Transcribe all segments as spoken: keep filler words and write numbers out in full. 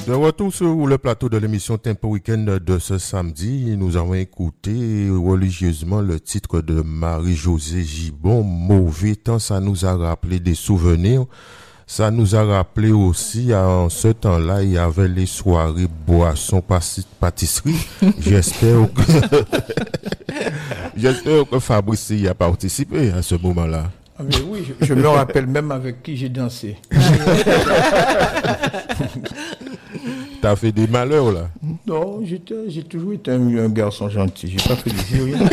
De retour sur le plateau de l'émission Tempo Weekend de ce samedi, nous avons écouté religieusement le titre de Marie-Josée Gibon, Mauvais temps. Ça nous a rappelé des souvenirs. Ça nous a rappelé aussi, en ce temps-là, il y avait les soirées boissons pâtisserie. J'espère que, j'espère que Fabrice y a participé à ce moment-là. Ah mais oui, je, je me rappelle même avec qui j'ai dansé. T'as fait des malheurs là? Non, j'étais, j'ai toujours été un, un garçon gentil. J'ai pas fait des rien.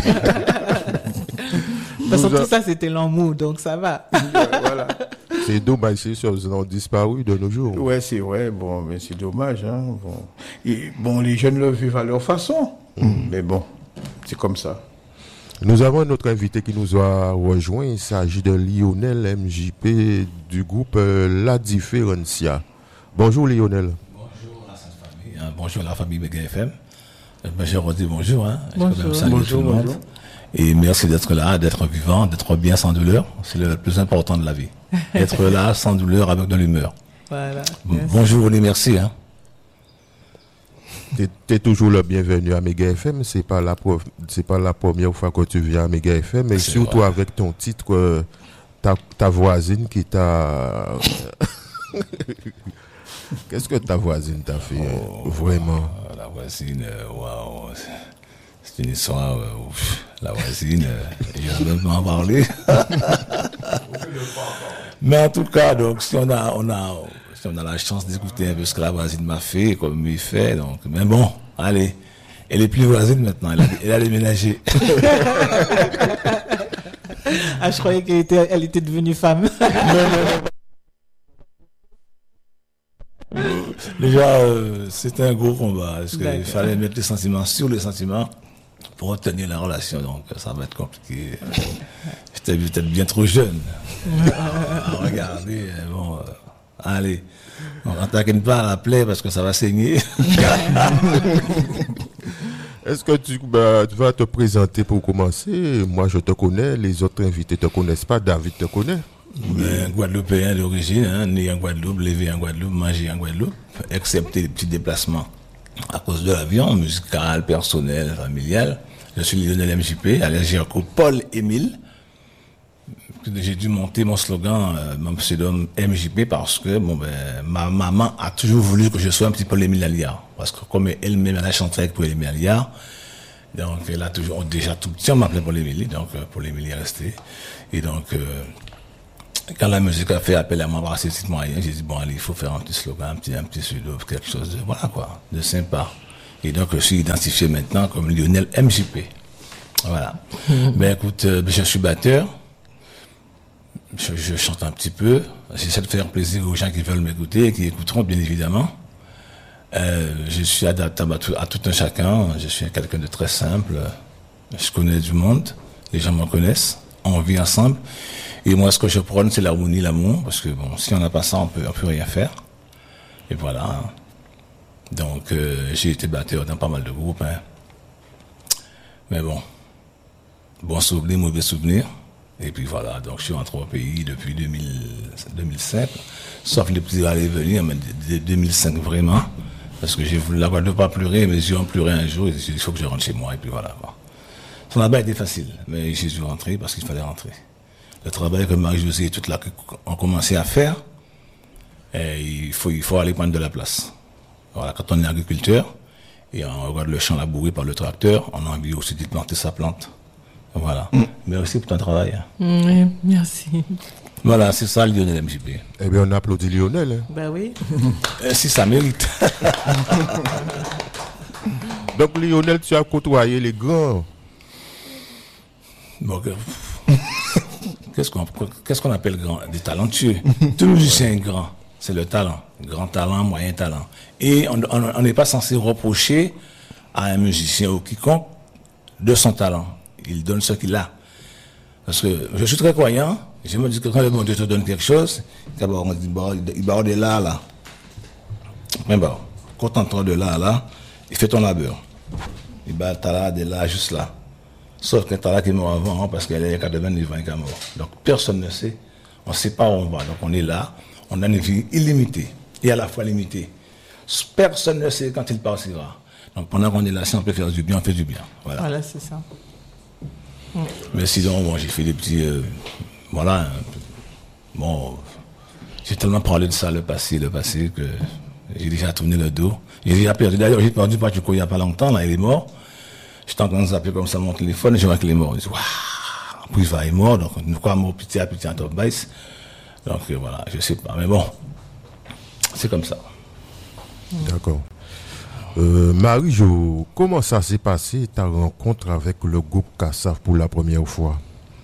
Parce que tout ça c'était l'amour, donc ça va. Voilà. C'est dommage, ces choses ont disparu de nos jours. Ouais, c'est vrai, bon, mais c'est dommage, hein. Bon, et, bon les jeunes le vivent à leur façon, mmh. mais bon, c'est comme ça. Nous avons un autre invité qui nous a rejoint. Il s'agit de Lionel M J P du groupe euh, La Différencia. Bonjour Lionel. Bonjour la Sainte Famille, hein, bonjour la famille Méga F M. Je redis bonjour. Hein. Bonjour. Je Bonjour, bonjour. Et merci d'être là, d'être vivant, d'être bien sans douleur. C'est le plus important de la vie. Être là sans douleur avec de l'humeur. Voilà. Bon, bonjour et merci. Hein. T'es, t'es toujours le bienvenu à Méga F M. C'est pas la pro, c'est pas la première fois que tu viens à Méga F M, et c'est surtout vrai. avec ton titre, euh, ta, ta voisine qui t'a. Qu'est-ce que ta voisine t'a fait Oh, vraiment? euh, La voisine, waouh. Wow. C'est une histoire, euh, ouf, la voisine, euh, je ne vais même pas en parler. Mais en tout cas, donc, si on a, on a, si on a la chance d'écouter un peu ce que la voisine m'a fait, comme il fait, donc, mais bon, allez, elle est plus voisine maintenant, elle a, elle a déménagé. Ah, je croyais qu'elle était, elle était devenue femme. non, non, non. Déjà, euh, c'était un gros combat, parce qu'il fallait mettre les sentiments sur les sentiments pour obtenir la relation, donc ça va être compliqué. J'étais peut-être bien trop jeune. à regarder, bon, euh, allez, on n'attaque pas à la plaie parce que ça va saigner. Est-ce que tu, bah, tu vas te présenter pour commencer? Moi, je te connais, les autres invités te connaissent pas, David te connaît. Ben, Guadeloupéen d'origine, hein, né en Guadeloupe, levé en Guadeloupe, mangé en Guadeloupe, excepté les petits déplacements à cause de l'avion, musical, personnel, familial. Je suis Lionel M J P, alias Gerco Paul Émile. J'ai dû monter mon slogan, euh, mon pseudonyme M J P, parce que bon, ben, ma maman a toujours voulu que je sois un petit Paul Émile Alliard. Parce que comme elle-même, elle a chanté avec Paul Émile Alliard, donc elle a toujours, déjà tout petit, on m'appelait Paul Émile, donc euh, Paul Émile est resté. Et donc, euh, quand la musique a fait appel à moi par ces petites moyens, j'ai dit, bon, allez, il faut faire un petit slogan, un petit, un petit pseudo, quelque chose de, voilà quoi, de sympa. Et donc, je suis identifié maintenant comme Lionel M J P. Voilà. Mmh. Ben, écoute, euh, je suis batteur. Je, je chante un petit peu. J'essaie de faire plaisir aux gens qui veulent m'écouter et qui écouteront, bien évidemment. Euh, je suis adaptable à tout, à tout un chacun. Je suis quelqu'un de très simple. Je connais du monde. Les gens me connaissent. On vit ensemble. Et moi, ce que je prône, c'est l'harmonie, l'amour. Parce que, bon, si on n'a pas ça, on peut, on peut rien faire. Et voilà. Donc, euh, j'ai été batteur dans pas mal de groupes. Hein. Mais bon, bon souvenir, mauvais souvenir. Et puis voilà, donc je suis rentré au pays depuis deux mille, deux mille cinq. Sauf les petits allées venir, mais de deux mille cinq vraiment. Parce que j'ai voulu la Guadeloupe pas pleurer, mais j'ai pleuré un jour et j'ai dit, il faut que je rentre chez moi. Et puis voilà. Ça n'a pas été facile, mais j'ai dû rentrer parce qu'il fallait rentrer. Le travail que Marie-Josée et toute là ont commencé à faire, et il faut, il faut aller prendre de la place. Voilà, quand on est agriculteur, et on regarde le champ labouré par le tracteur, on a envie aussi de planter sa plante. Voilà. Mm. Merci pour ton travail. Oui, merci. Voilà, c'est ça Lionel M J P. Eh bien, on applaudit Lionel. Hein. Ben oui. Et si ça mérite. Donc, Lionel, tu as côtoyé les grands. Bon, qu'est-ce qu'on, qu'est-ce qu'on appelle grand? Des talentueux. Tout musicien est grand. C'est le talent. Grand talent, moyen talent. Et on n'est pas censé reprocher à un musicien ou quiconque de son talent. Il donne ce qu'il a. Parce que je suis très croyant. Je me dis que quand le bon Dieu te donne quelque chose, d'abord on dit, bon, il va de là, là. Mais bon, contente-toi de là, là, il fait ton labeur. Il va t'as là, de là, juste là. Sauf qu'un talent qui est mort avant, hein, parce qu'elle est quatre-vingt-dix ans qui est mort. Donc personne ne sait. On ne sait pas où on va. Donc on est là. On a une vie illimitée et à la fois limitée. Personne ne sait quand il partira. Donc pendant qu'on est là, si on peut faire du bien, on fait du bien. Voilà, voilà c'est ça. Mm. Mais sinon, bon, j'ai fait des petits... Euh, voilà. Bon, j'ai tellement parlé de ça, le passé, le passé, que j'ai déjà tourné le dos. J'ai déjà perdu. D'ailleurs, j'ai perdu Pachuco il n'y a pas longtemps, là, il est mort. J'étais en train de zapper comme ça mon téléphone et je vois qu'il est mort. Je dis, waouh, puis il va, il est mort, donc nous croyons mort petit à petit en top base. Donc euh, voilà, je sais pas, mais bon, c'est comme ça. D'accord. Euh, Marie-Jo, comment ça s'est passé ta rencontre avec le groupe Kassav pour la première fois?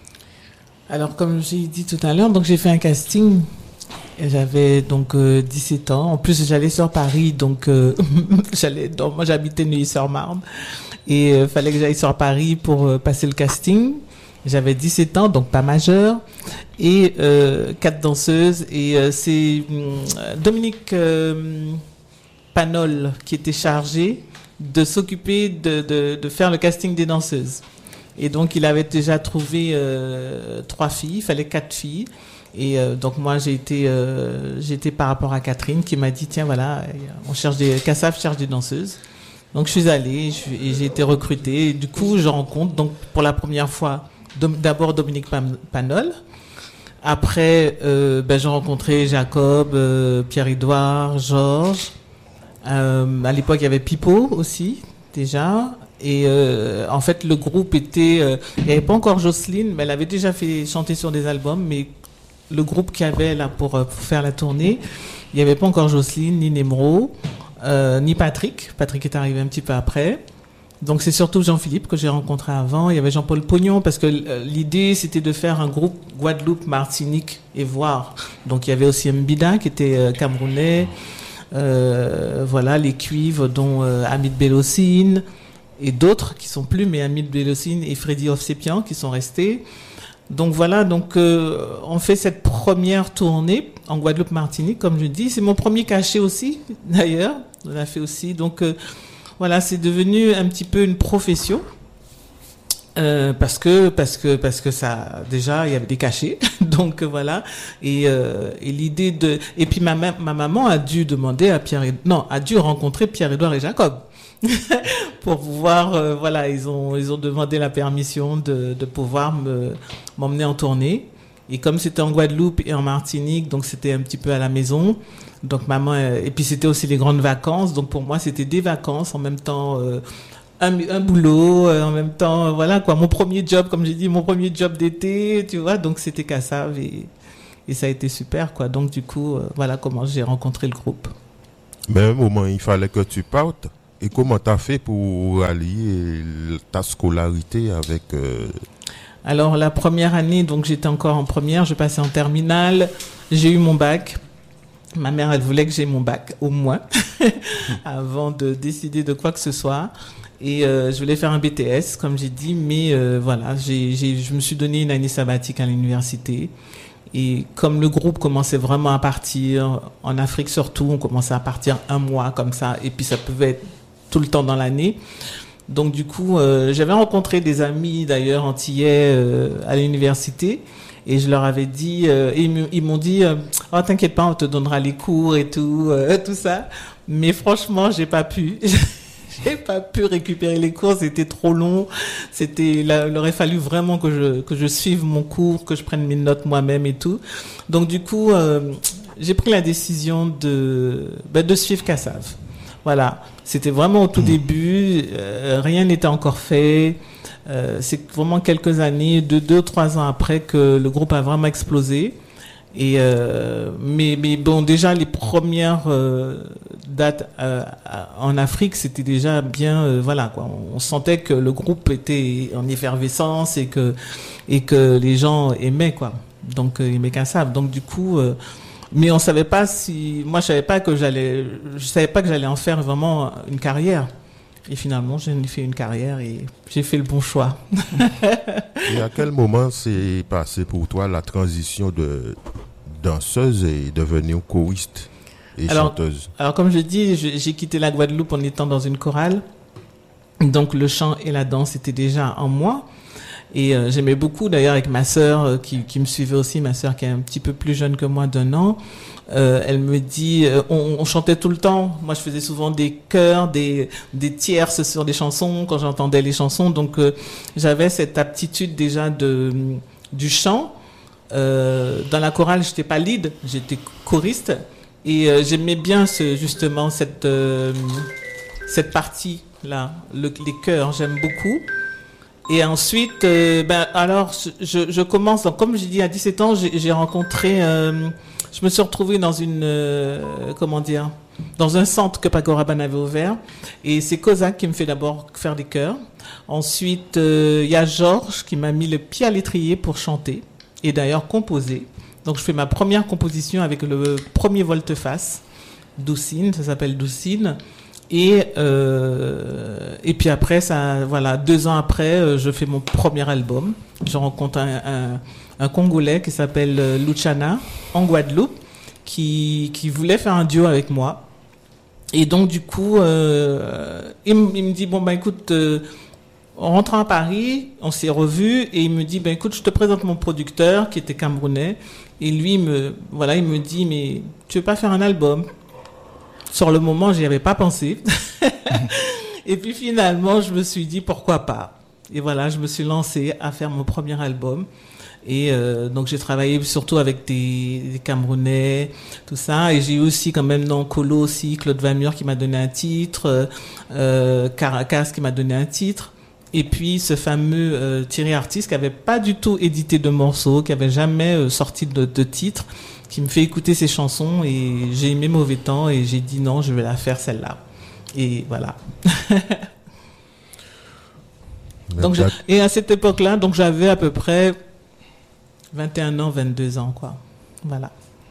Alors, comme j'ai dit tout à l'heure, donc j'ai fait un casting. Et j'avais donc euh, dix-sept ans. En plus, j'allais sur Paris, donc euh, j'allais. Donc, moi, j'habitais Neuilly-sur-Marne et il euh, fallait que j'aille sur Paris pour euh, passer le casting. J'avais dix-sept ans, donc pas majeur, et euh, quatre danseuses. Et euh, c'est euh, Dominique euh, Panol qui était chargé de s'occuper de, de, de faire le casting des danseuses. Et donc, il avait déjà trouvé euh, trois filles, il fallait quatre filles. Et euh, donc, moi, j'ai été, euh, j'ai été par rapport à Catherine qui m'a dit, tiens, voilà, on cherche des, Kassav cherche des danseuses. Donc, je suis allée je, et j'ai été recrutée. Et du coup, je rencontre, donc, pour la première fois, dom, d'abord Dominique Panol. Après, euh, ben, j'ai rencontré Jacob, euh, Pierre-Édouard, Georges. Euh, à l'époque, il y avait Pipo aussi, déjà. Et euh, en fait, le groupe était... Euh, il n'y avait pas encore Jocelyne, mais elle avait déjà fait chanter sur des albums. Mais le groupe qu'il y avait là pour, pour faire la tournée, il n'y avait pas encore Jocelyne, ni Nemro, euh, ni Patrick. Patrick est arrivé un petit peu après. Donc, c'est surtout Jean-Philippe que j'ai rencontré avant. Il y avait Jean-Paul Pognon, parce que euh, l'idée, c'était de faire un groupe Guadeloupe, Martinique et Voire. Donc, il y avait aussi Mbida, qui était euh, camerounais. Euh, voilà, les cuivres, dont euh, Hamid Bellocine, et d'autres qui sont plus, mais Hamid Bellocine et Freddy Ovsepian qui sont restés. Donc voilà, donc euh, on fait cette première tournée en Guadeloupe-Martinique, comme je dis. C'est mon premier cachet aussi, d'ailleurs. On a fait aussi. Donc euh, voilà, c'est devenu un petit peu une profession. Euh, parce que parce que parce que ça déjà il y avait des cachets donc voilà et euh, et l'idée de et puis ma ma maman a dû demander à Pierre non a dû rencontrer Pierre-Édouard et Jacob pour pouvoir euh, voilà ils ont ils ont demandé la permission de de pouvoir me m'emmener en tournée. Et comme c'était en Guadeloupe et en Martinique, donc c'était un petit peu à la maison. Donc maman et puis c'était aussi les grandes vacances, donc pour moi c'était des vacances en même temps euh, Un, un boulot euh, en même temps, euh, voilà quoi, mon premier job, comme j'ai dit, mon premier job d'été, tu vois, donc c'était Kassav et, et ça a été super quoi. Donc du coup, euh, voilà comment j'ai rencontré le groupe. Mais à un moment, il fallait que tu partes. Et comment tu as fait pour allier ta scolarité avec... Euh... Alors la première année, donc j'étais encore en première, je passais en terminale, j'ai eu mon bac. Ma mère, elle voulait que j'aie mon bac, au moins, avant de décider de quoi que ce soit. Et euh, je voulais faire un B T S, comme j'ai dit, mais euh, voilà, j'ai, j'ai, je me suis donné une année sabbatique à l'université. Et comme le groupe commençait vraiment à partir, en Afrique surtout, on commençait à partir un mois comme ça, et puis ça pouvait être tout le temps dans l'année. Donc du coup, euh, j'avais rencontré des amis d'ailleurs antillais euh, à l'université, et je leur avais dit, euh, et ils, ils m'ont dit, euh, oh t'inquiète pas, on te donnera les cours et tout, euh, tout ça. Mais franchement, j'ai pas pu. J'ai pas pu récupérer les cours, c'était trop long. C'était, là, il aurait fallu vraiment que je que je suive mon cours, que je prenne mes notes moi-même et tout. Donc du coup, euh, j'ai pris la décision de ben, de suivre Kassav. Voilà, c'était vraiment au tout début, euh, rien n'était encore fait. Euh, c'est vraiment quelques années, deux, deux, trois ans après que le groupe a vraiment explosé. Et euh, mais mais bon, déjà les premières euh, dates euh, en Afrique, c'était déjà bien, euh, voilà quoi. On, on sentait que le groupe était en effervescence et que et que les gens aimaient quoi. Donc euh, aimaient Kassav. Donc du coup, euh, mais on savait pas si, moi je savais pas que j'allais, je savais pas que j'allais en faire vraiment une carrière. Et finalement, j'ai fait une carrière et j'ai fait le bon choix. Et à quel moment s'est passé pour toi la transition de danseuse et devenir choriste et alors, chanteuse? Alors, comme je dis, je, j'ai quitté la Guadeloupe en étant dans une chorale. Donc, le chant et la danse étaient déjà en moi. Et euh, j'aimais beaucoup, d'ailleurs, avec ma sœur euh, qui, qui me suivait aussi, ma sœur qui est un petit peu plus jeune que moi d'un an. Euh, elle me dit, euh, on, on chantait tout le temps. Moi, je faisais souvent des chœurs, des, des tierces sur des chansons quand j'entendais les chansons. Donc, euh, j'avais cette aptitude déjà de du chant. Euh, dans la chorale, j'étais pas lead, j'étais choriste. Et euh, j'aimais bien ce, justement cette euh, cette partie là, le, les chœurs, j'aime beaucoup. Et ensuite, euh, ben alors je, je commence. Donc, comme j'ai dit, à dix-sept ans, j'ai, j'ai rencontré. Euh, je me suis retrouvée dans une euh, comment dire, dans un centre que Paco Rabanne avait ouvert. Et c'est Kozak qui me fait d'abord faire des chœurs. Ensuite, il euh, y a Georges qui m'a mis le pied à l'étrier pour chanter et d'ailleurs composer. Donc, je fais ma première composition avec le premier volte-face, Doucine, ça s'appelle Doucine. Et euh, et puis après, ça, voilà, deux ans après, je fais mon premier album. Je rencontre un, un, un Congolais qui s'appelle Luciana, en Guadeloupe, qui qui voulait faire un duo avec moi. Et donc du coup, euh, il, m- il me dit bon ben écoute. Euh, En rentrant à Paris, on s'est revus et il me dit, ben écoute, je te présente mon producteur qui était camerounais. Et lui, me, voilà, il me dit, mais tu veux pas faire un album? Sur le moment, j'y avais pas pensé. Et puis finalement, je me suis dit, pourquoi pas? Et voilà, je me suis lancée à faire mon premier album. Et euh, donc j'ai travaillé surtout avec des, des Camerounais, tout ça. Et j'ai eu aussi quand même dans Colo aussi, Claude Vamur qui m'a donné un titre, euh, Caracas qui m'a donné un titre. Et puis ce fameux euh, Thierry Artiste qui avait pas du tout édité de morceaux, qui avait jamais euh, sorti de, de titre, qui me fait écouter ses chansons et j'ai aimé Mauvais Temps et j'ai dit non, je vais la faire celle-là. Et voilà. donc je, et à cette époque-là, donc j'avais à peu près vingt et un ans, vingt-deux ans, quoi. Voilà.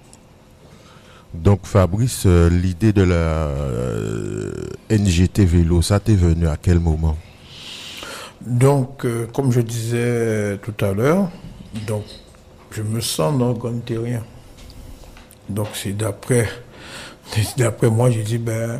Donc Fabrice, euh, l'idée de la euh, N G T Vélo, ça t'est venu à quel moment? Donc, euh, comme je disais tout à l'heure, donc je me sens non-gontérien. Donc c'est d'après, c'est d'après moi, j'ai dit ben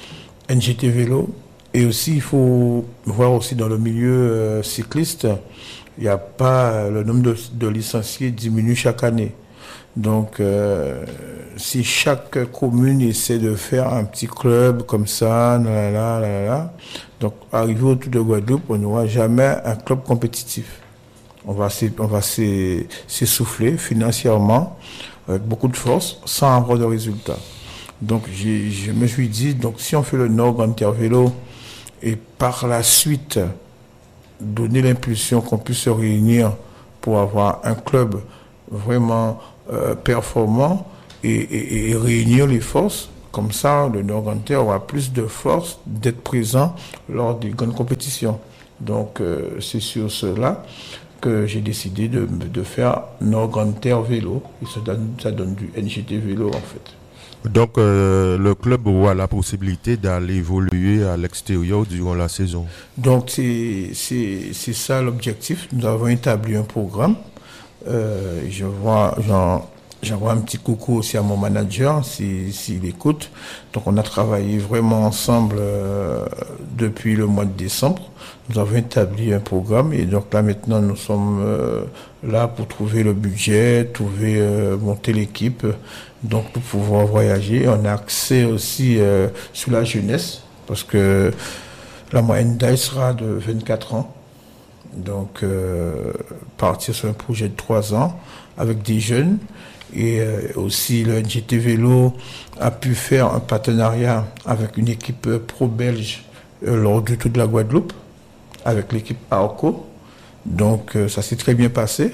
N G T Vélo. Et aussi, il faut voir aussi dans le milieu euh, cycliste, il n'y a pas le nombre de, de licenciés diminue chaque année. Donc, euh, si chaque commune essaie de faire un petit club comme ça, là, là, là, là, donc arrivé autour de Guadeloupe, on n'aura jamais un club compétitif. On va, on va s'essouffler financièrement avec beaucoup de force sans avoir de résultats. Donc, j'ai, je me suis dit, donc si on fait le Nord Intervélo et par la suite donner l'impulsion qu'on puisse se réunir pour avoir un club vraiment euh, performant et, et, et réunir les forces, comme ça le Nord-Gantais aura plus de force d'être présent lors des grandes compétitions. Donc euh, c'est sur cela que j'ai décidé de, de faire Nord-Gantais Vélo et ça donne, ça donne du N G T Vélo en fait. Donc euh, le club aura la possibilité d'aller évoluer à l'extérieur durant la saison. Donc c'est, c'est, c'est ça l'objectif. Nous avons établi un programme. Euh, je vois, j'en, j'envoie un petit coucou aussi à mon manager s'il si, si écoute. Donc on a travaillé vraiment ensemble euh, depuis le mois de décembre. Nous avons établi un programme et donc là maintenant nous sommes euh, là pour trouver le budget, trouver euh, monter l'équipe. Donc nous pouvons voyager. On a accès aussi euh, sur la jeunesse parce que la moyenne d'âge sera de vingt-quatre ans. Donc euh, partir sur un projet de trois ans avec des jeunes. Et euh, aussi le N G T Vélo a pu faire un partenariat avec une équipe pro-belge euh, lors du Tour de la Guadeloupe, avec l'équipe Arco. Donc euh, ça s'est très bien passé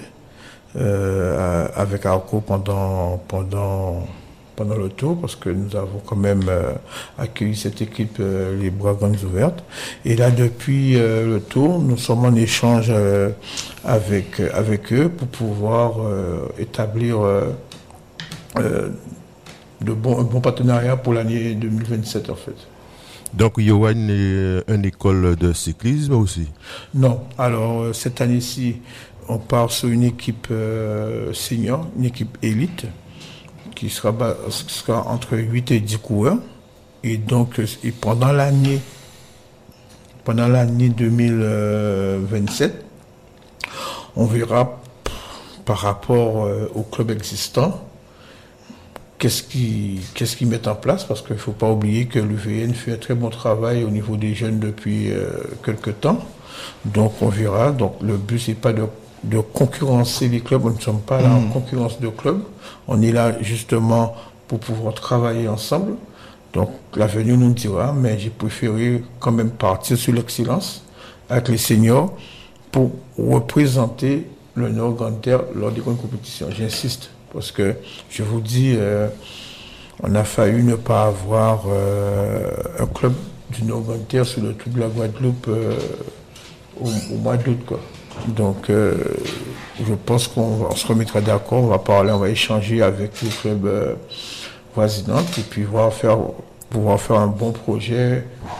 euh, avec Arco pendant, pendant, pendant le tour, parce que nous avons quand même euh, accueilli cette équipe euh, les bras grands ouvertes. Et là, depuis euh, le tour, nous sommes en échange euh, avec, avec eux pour pouvoir euh, établir euh, euh, de bon, un bon partenariat pour l'année deux mille vingt-sept en fait. Donc il y aura une, une école de cyclisme aussi? Non, alors cette année-ci, on part sur une équipe euh, senior, une équipe élite, qui sera, qui sera entre huit et dix coureurs. Et donc, et pendant l'année, pendant l'année deux mille vingt-sept, On verra par rapport euh, au club existant, qu'est-ce qu'ils qu'est-ce qu'ils mettent en place, parce qu'il ne faut pas oublier que l'U V N fait un très bon travail au niveau des jeunes depuis euh, quelques temps. Donc on verra. Donc le but, c'est pas de, de concurrencer les clubs. Nous ne sommes pas là mmh. en concurrence de clubs. On est là justement pour pouvoir travailler ensemble. Donc l'avenir nous dira, mais j'ai préféré quand même partir sur l'excellence avec les seniors pour représenter le Nord Grande Terre lors des grandes compétitions. J'insiste, parce que je vous dis, euh, on a failli ne pas avoir euh, un club du Nord Grande Terre sur le truc de la Guadeloupe euh, au, au mois d'août, quoi. Donc, euh, je pense qu'on va, on se remettra d'accord, on va parler, on va échanger avec les clubs euh, voisinants et puis voir faire, pouvoir faire un bon projet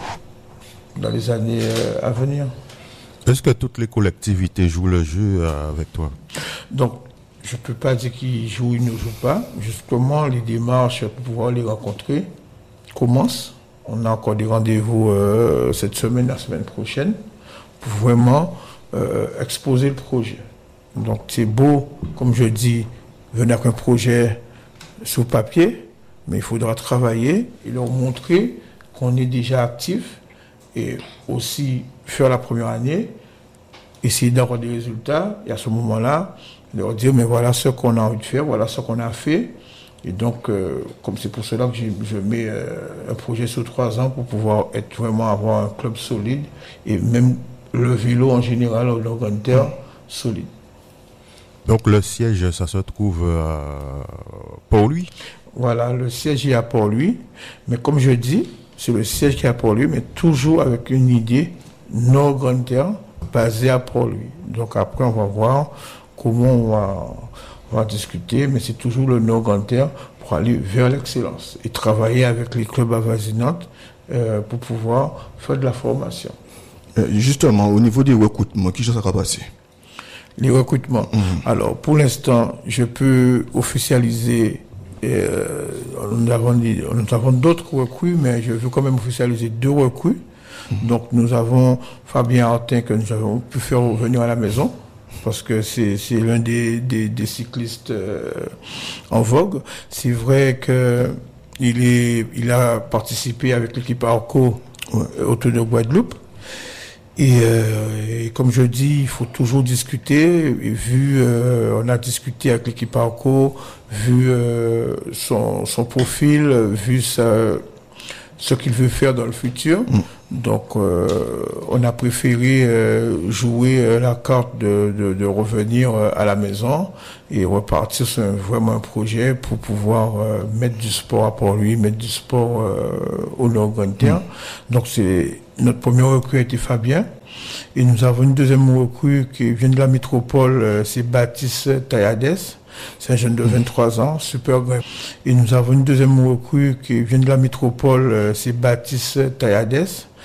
dans les années euh, à venir. Est-ce que toutes les collectivités jouent le jeu euh, avec toi? Donc, je ne peux pas dire qu'ils jouent ou ils ne jouent pas. Justement, les démarches pour pouvoir les rencontrer commencent. On a encore des rendez-vous euh, cette semaine, la semaine prochaine, pour vraiment euh, exposer le projet. Donc, c'est beau, comme je dis, venir avec un projet sur papier, mais il faudra travailler et leur montrer qu'on est déjà actif et aussi faire la première année, essayer d'avoir des résultats, et à ce moment-là, leur dire, mais voilà ce qu'on a envie de faire, voilà ce qu'on a fait. Et donc, euh, comme c'est pour cela que je, je mets euh, un projet sur trois ans pour pouvoir être vraiment avoir un club solide, et même le vélo en général, au Nord Grande Terre, solide. Donc le siège, ça se trouve à Port-Louis? Voilà, le siège est à Port-Louis, mais comme je dis, c'est le siège qui est à Port-Louis, mais toujours avec une idée Nord Grande Terre basée à Port-Louis. Donc après, on va voir comment on va, on va discuter, mais c'est toujours le Nord Grande Terre pour aller vers l'excellence et travailler avec les clubs avoisinants euh, pour pouvoir faire de la formation. Euh, justement, au niveau des recrutements, qui ça va passer? Les recrutements. Mmh. Alors, pour l'instant, je peux officialiser. Euh, nous avons, nous avons d'autres recrues, mais je veux quand même officialiser deux recrues. Mmh. Donc, nous avons Fabien Artin que nous avons pu faire revenir à la maison, parce que c'est, c'est l'un des, des, des cyclistes euh, en vogue. C'est vrai que il est, il a participé avec l'équipe Arco ouais. au Tour de Guadeloupe. Et, euh, et comme je dis, il faut toujours discuter. Et vu, euh, on a discuté avec l'équipe Arco, vu euh, son, son profil, vu sa, ce qu'il veut faire dans le futur. Mm. Donc, euh, on a préféré euh, jouer euh, la carte de, de, de revenir euh, à la maison et repartir sur un, vraiment un projet pour pouvoir euh, mettre du sport à Port-Louis, mettre du sport euh, au Nord Grande Terre. Mm. Donc, c'est notre premier recrue a été Fabien. Et nous avons une deuxième recrue qui vient de la métropole, euh, c'est Baptiste Taillades. C'est un jeune de vingt-trois ans, super grand. Et nous avons une deuxième recrue qui vient de la métropole, euh, c'est Baptiste Taillades.